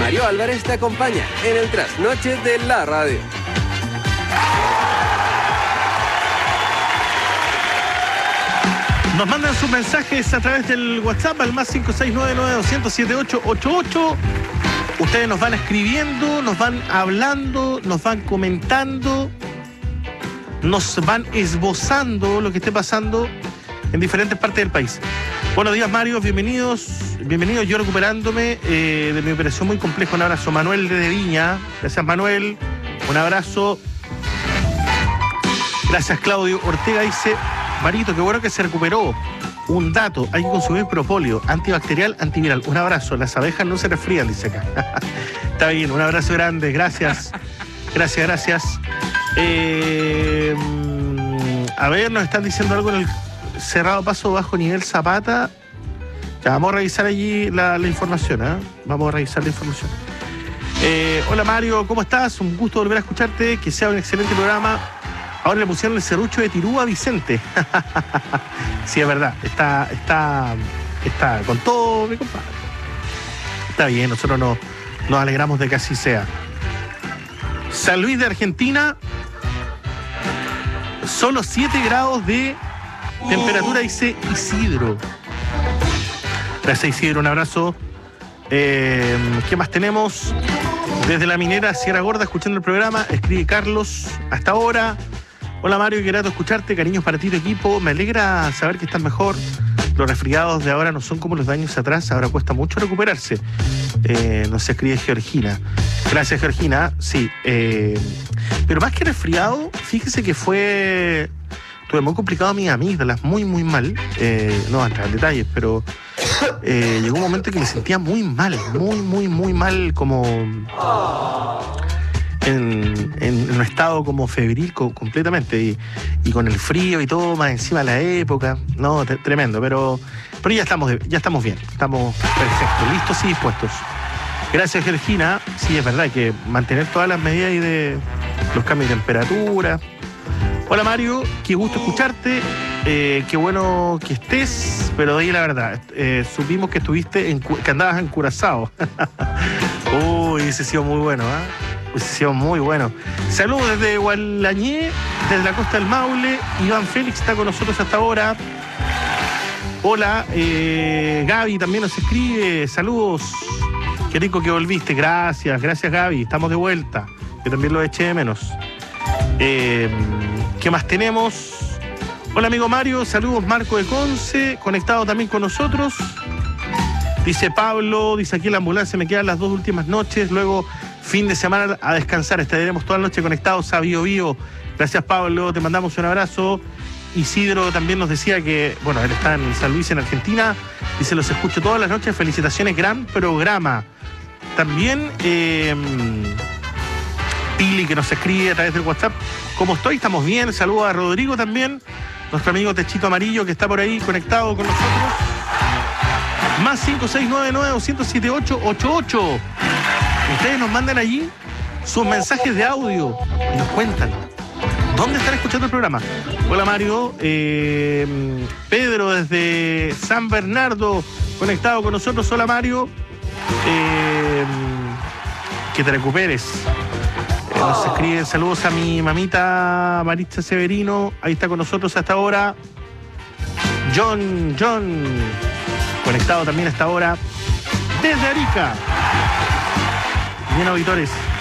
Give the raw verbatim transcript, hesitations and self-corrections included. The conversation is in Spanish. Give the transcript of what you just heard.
Mario Álvarez te acompaña en el trasnoche de la radio. Nos mandan sus mensajes a través del WhatsApp al más cinco seis nueve nueve dos cero cero siete ocho ocho ocho. Ustedes nos van escribiendo, nos van hablando, nos van comentando, nos van esbozando lo que esté pasando en diferentes partes del país. Buenos días, Mario, bienvenidos. Bienvenidos, yo recuperándome eh, de mi operación muy compleja. Un abrazo, Manuel de Viña. Gracias, Manuel. Un abrazo. Gracias, Claudio Ortega. Dice, Marito, qué bueno que se recuperó. Un dato, hay que consumir propóleo, antibacterial, antiviral. Un abrazo, las abejas no se resfrían, dice acá. Está bien, un abrazo grande, gracias. Gracias, gracias. Eh, a ver, nos están diciendo algo en el cerrado paso bajo nivel Zapata. Ya, vamos a revisar allí la, la información, ¿eh? Vamos a revisar la información. Eh, hola Mario, ¿cómo estás? Un gusto volver a escucharte, que sea un excelente programa. Ahora le pusieron el serrucho de Tirúa a Vicente. Sí, es verdad, está, está, está con todo, mi compadre. Está bien, nosotros nos, nos alegramos de que así sea. San Luis de Argentina, solo siete grados de temperatura, dice Isidro. Gracias, Isidro, un abrazo. Eh, ¿Qué más tenemos? Desde la minera Sierra Gorda, escuchando el programa, escribe Carlos, hasta ahora. Hola Mario, qué grato escucharte, cariños para ti y tu equipo. Me alegra saber que estás mejor. Los resfriados de ahora no son como los de años atrás, ahora cuesta mucho recuperarse. Eh, nos escribe Georgina. Gracias, Georgina. Sí, eh, pero más que resfriado, fíjese que fue... Tuve muy complicado a mis amígdalas, muy, muy mal. Eh, no voy a entrar en detalles, pero eh, llegó un momento que me sentía muy mal, muy, muy, muy mal, como... En, en un estado como febril co- completamente y, y con el frío y todo, más encima de la época, no, t- tremendo, pero, pero ya estamos ya estamos bien, estamos perfectos, listos y dispuestos. Gracias, Georgina. Sí, es verdad, hay que mantener todas las medidas ahí de los cambios de temperatura. Hola Mario, qué gusto escucharte, eh, qué bueno que estés, pero de ahí la verdad, eh, supimos que estuviste en, que andabas en Curazao. Uy, ese ha sido muy bueno, ¿ah? ¿eh? Posición muy bueno. Saludos desde Gualañé, desde la costa del Maule. Iván Félix está con nosotros hasta ahora. Hola, eh, Gaby también nos escribe. Saludos. Qué rico que volviste. Gracias, gracias Gaby. Estamos de vuelta. Yo también lo eché de menos. Eh, ¿Qué más tenemos? Hola amigo Mario, saludos Marco de Conce, conectado también con nosotros. Dice Pablo, dice aquí en la ambulancia me quedan las dos últimas noches, luego fin de semana a descansar, estaremos toda la noche conectados a Bio Bio. Gracias Pablo, te mandamos un abrazo. Isidro también nos decía que, bueno, él está en San Luis, en Argentina, dice los escucho todas las noches, felicitaciones, gran programa. También eh, Pili que nos escribe a través del WhatsApp, ¿cómo estoy? Estamos bien, saludos a Rodrigo también, nuestro amigo Techito Amarillo que está por ahí conectado con nosotros. Más cinco seis nueve nueve dos cero cero siete ocho ocho ocho. Ustedes nos mandan allí sus mensajes de audio y nos cuentan dónde están escuchando el programa. Hola Mario, eh, Pedro desde San Bernardo conectado con nosotros. Hola Mario, eh, que te recuperes. Eh, nos escriben saludos a mi mamita Maritza Severino, ahí está con nosotros hasta ahora. John, John, conectado también hasta ahora desde Arica. Bien, auditores.